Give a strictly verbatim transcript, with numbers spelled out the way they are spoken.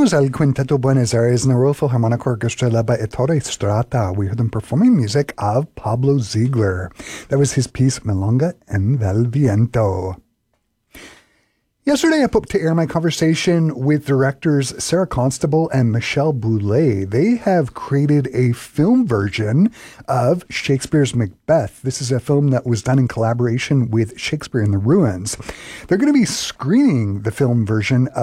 Escuchamos al Quinteto Buenos Aires and the Royal Philharmonic Orchestra led by Ettore Strata. We heard them performing music of Pablo Ziegler. That was his piece Milonga en el Viento. Yesterday, I put to air my conversation with directors Sarah Constable and Michelle Boulay. They have created a film version of Shakespeare's Macbeth. This is a film that was done in collaboration with Shakespeare in the Ruins. They're going to be screening the film version